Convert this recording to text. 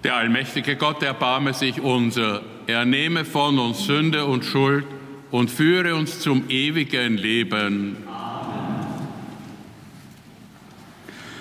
Der allmächtige Gott erbarme sich unser, er nehme von uns Sünde und Schuld und führe uns zum ewigen Leben.